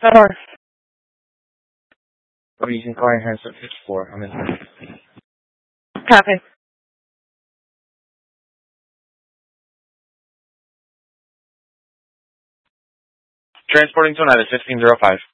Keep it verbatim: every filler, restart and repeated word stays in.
Tower. We're using car enhancer fifty-four. I'm in. Copy. Transporting to another fifteen zero five.